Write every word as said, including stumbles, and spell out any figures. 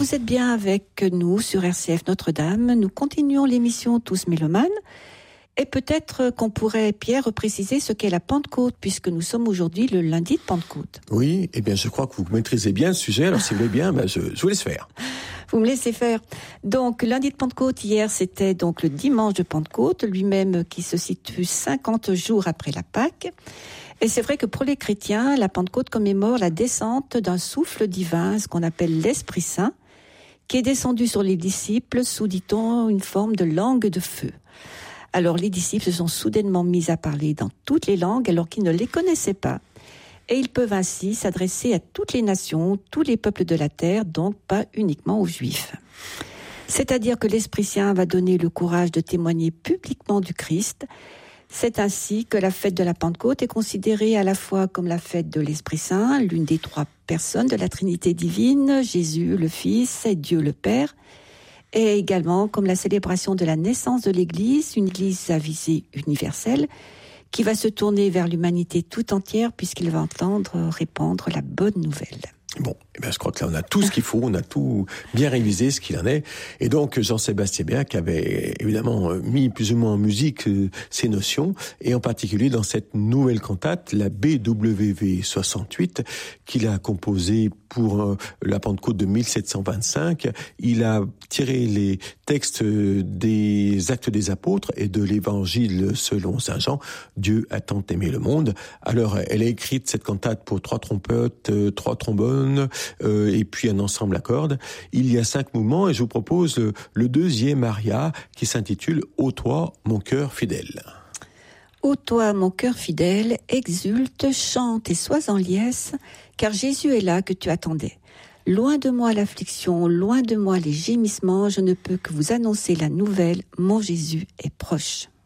Vous êtes bien avec nous sur R C F Notre-Dame. Nous continuons l'émission Tous Mélomanes. Et peut-être qu'on pourrait, Pierre, préciser ce qu'est la Pentecôte, puisque nous sommes aujourd'hui le lundi de Pentecôte. Oui, eh bien, je crois que vous maîtrisez bien le sujet. Alors, si vous voulez bien, ben, je, je vous laisse faire. Vous me laissez faire. Donc, lundi de Pentecôte, hier, c'était donc le dimanche de Pentecôte, lui-même qui se situe cinquante jours après la Pâque. Et c'est vrai que pour les chrétiens, la Pentecôte commémore la descente d'un souffle divin, ce qu'on appelle l'Esprit Saint, qui est descendu sur les disciples sous, dit-on, une forme de langue de feu. Alors les disciples se sont soudainement mis à parler dans toutes les langues alors qu'ils ne les connaissaient pas. Et ils peuvent ainsi s'adresser à toutes les nations, tous les peuples de la terre, donc pas uniquement aux Juifs. C'est-à-dire que l'Esprit Saint va donner le courage de témoigner publiquement du Christ. C'est ainsi que la fête de la Pentecôte est considérée à la fois comme la fête de l'Esprit Saint, l'une des trois personnes de la Trinité divine, Jésus le Fils et Dieu le Père, et également comme la célébration de la naissance de l'Église, une Église à visée universelle, qui va se tourner vers l'humanité tout entière puisqu'il va entendre répandre la bonne nouvelle. Bon, eh bien, je crois que là, on a tout ce qu'il faut, on a tout bien révisé, ce qu'il en est. Et donc, Jean-Sébastien Bach avait évidemment mis plus ou moins en musique euh, ces notions, et en particulier dans cette nouvelle cantate, la B W V soixante-huit, qu'il a composée pour euh, la Pentecôte de mille sept cent vingt-cinq. Il a tiré les textes des Actes des Apôtres et de l'Évangile selon Saint Jean, Dieu a tant aimé le monde. Alors, elle a écrite cette cantate pour trois trompettes, euh, trois trombones, Euh, et puis un ensemble à cordes. Il y a cinq mouvements et je vous propose le, le deuxième aria qui s'intitule « Ô toi, mon cœur fidèle ». Ô toi, mon cœur fidèle, exulte, chante et sois en liesse, car Jésus est là que tu attendais. Loin de moi l'affliction, loin de moi les gémissements, je ne peux que vous annoncer la nouvelle, mon Jésus est proche.